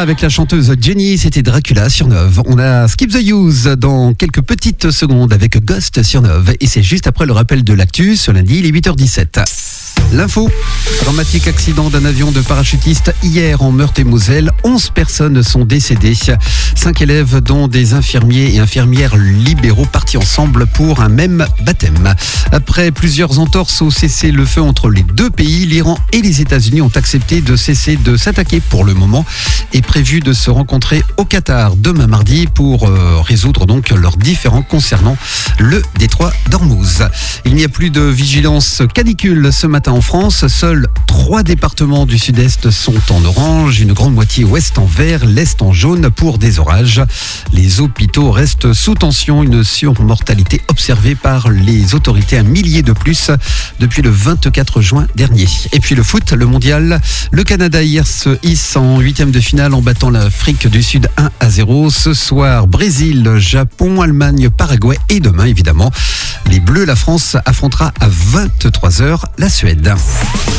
avec la chanteuse Jenny, c'était Dracula sur Neuve. On a Skip the Use dans quelques petites secondes avec Ghost sur Neuve. Et c'est juste après le rappel de l'actu, ce lundi, il est 8h17. L'info, dramatique accident d'un avion de parachutistes hier en Meurthe-et-Moselle. 11 personnes sont décédées. 5 élèves dont des infirmiers et infirmières libéraux partis ensemble pour un même baptême. Après plusieurs entorses au cessez-le-feu entre les deux pays, l'Iran et les États-Unis ont accepté de cesser de s'attaquer pour le moment et prévu de se rencontrer au Qatar demain mardi pour résoudre donc leurs différends concernant le détroit d'Ormuz. Il n'y a plus de vigilance canicule ce matin en France. Seuls 3 départements du sud-est sont en orange, une grande moitié ouest en vert, l'est en jaune pour des orages. Les hôpitaux restent sous tension, une surmortalité observée par les autorités, 1 millier de plus depuis le 24 juin dernier. Et puis le foot, le mondial, le Canada hier se hisse en 8e de finale en battant l'Afrique du Sud 1-0. Ce soir, Brésil, Japon, Allemagne, Paraguay et demain évidemment, les Bleus, la France affrontera à 23h la Suède.